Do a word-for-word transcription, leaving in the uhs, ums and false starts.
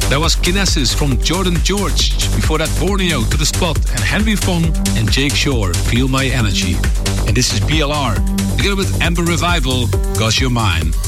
That was Kinesis from Jordan George. Before that, Borneo, To The Spot, and Henry Fong and Jake Shore, Feel My Energy. And this is B L R, together with Amber Revival, 'Cause You're Mine.